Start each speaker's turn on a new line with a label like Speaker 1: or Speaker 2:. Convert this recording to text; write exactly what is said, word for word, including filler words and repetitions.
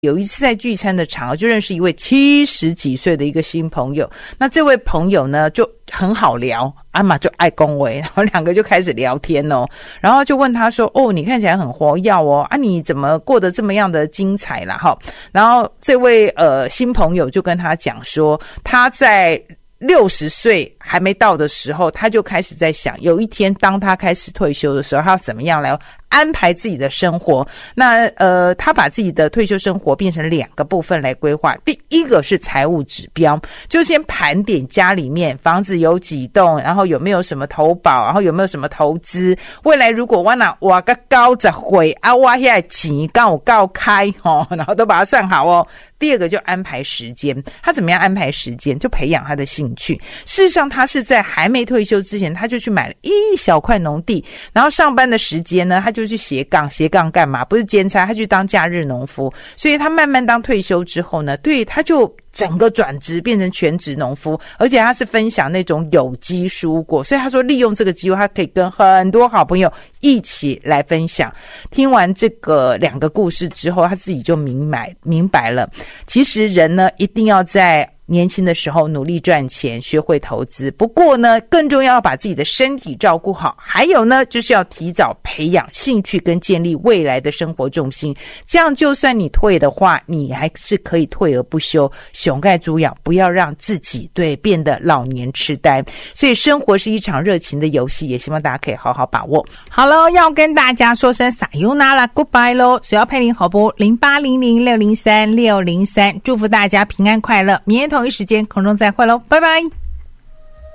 Speaker 1: 有一次在聚餐的场合就认识一位七十几岁的一个新朋友，那这位朋友呢就很好聊，阿玛就爱恭维，然后两个就开始聊天哦，然后就问他说，哦，你看起来很活跃哦，啊你怎么过得这么样的精彩啦齁，然后这位呃新朋友就跟他讲说，他在六十岁还没到的时候，他就开始在想，有一天当他开始退休的时候，他要怎么样来安排自己的生活。那呃，他把自己的退休生活变成两个部分来规划。第一个是财务指标，就先盘点家里面房子有几栋，然后有没有什么投保，然后有没有什么投资。未来如果我拿我个高十岁啊，我现在钱刚有够开哦，然后都把它算好哦。第二个就安排时间，他怎么样安排时间？就培养他的兴趣。事实上，他是在还没退休之前，他就去买了一小块农地，然后上班的时间呢，他就去斜杠，斜杠干嘛？不是兼差，他去当假日农夫。所以他慢慢当退休之后呢，对，他就整个转职变成全职农夫，而且他是分享那种有机蔬果，所以他说利用这个机会，他可以跟很多好朋友一起来分享。听完这个两个故事之后，他自己就明白明白了，其实人呢一定要在年轻的时候努力赚钱，学会投资。不过呢，更重要要把自己的身体照顾好，还有呢，就是要提早培养兴趣跟建立未来的生活重心。这样就算你退的话，你还是可以退而不休，熊盖猪咬，不要让自己对变得老年痴呆。所以生活是一场热情的游戏，也希望大家可以好好把握。好了，要跟大家说声撒由那拉 goodbye 咯。所要配零好不零八零零六零三六零三，祝福大家平安快乐。明天同一时间空中再会咯，拜拜。